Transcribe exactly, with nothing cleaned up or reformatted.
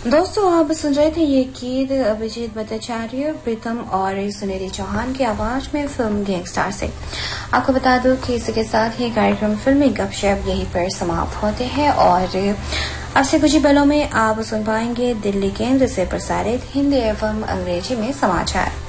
दोस्तों, आप सुन रहे थे ये गीत अभिजीत भट्टाचार्य, प्रीतम और सुनीति चौहान की आवाज में फिल्म गैंगस्टर से। आपको बता दूं कि इसके साथ ही कार्यक्रम फिल्मी गपशप यहीं पर समाप्त होते हैं और अब से कुछ ही पलों में आप सुन पाएंगे दिल्ली केंद्र से प्रसारित हिंदी एवं अंग्रेजी में समाचार।